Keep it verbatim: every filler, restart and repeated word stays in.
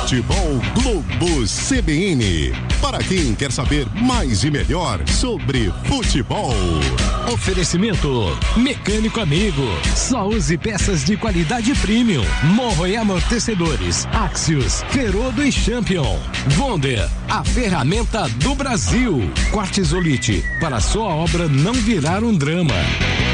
Futebol Globo C B N. Para quem quer saber mais e melhor sobre futebol. Oferecimento Mecânico Amigo. Só use peças de qualidade premium. Morro e amortecedores. Axios, Ferodo e Champion. Wonder, a ferramenta do Brasil. Quartzolite, para sua obra não virar um drama.